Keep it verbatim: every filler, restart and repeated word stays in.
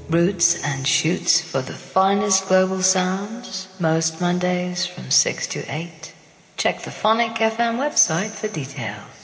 Roots and shoots for the finest global sounds, most Mondays from six to eight. Check the Phonic F M website for details.